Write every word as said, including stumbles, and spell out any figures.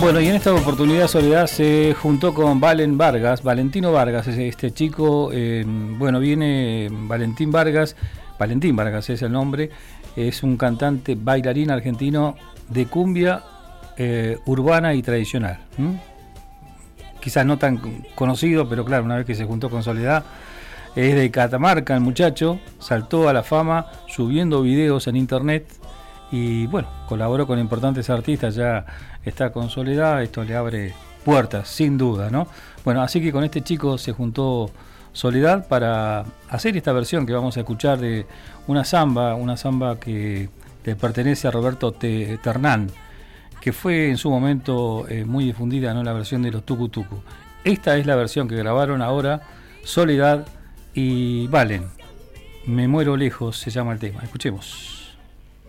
Bueno, y en esta oportunidad Soledad se juntó con Valen Vargas, Valentino Vargas, este chico, eh, bueno, viene Valentín Vargas, Valentín Vargas es el nombre, es un cantante bailarín argentino de cumbia eh, urbana y tradicional. ¿Mm? Quizás no tan conocido, pero claro, una vez que se juntó con Soledad, es de Catamarca el muchacho, saltó a la fama subiendo videos en internet y bueno, colaboró con importantes artistas, ya está con Soledad, esto le abre puertas, sin duda, ¿no? Bueno, así que con este chico se juntó Soledad para hacer esta versión que vamos a escuchar de una samba, una samba que le pertenece a Roberto Ternán, que fue en su momento eh, muy difundida, ¿no? La versión de los Tucu Tucu. Esta es la versión que grabaron ahora Soledad y Valen. Me muero lejos se llama el tema. Escuchemos.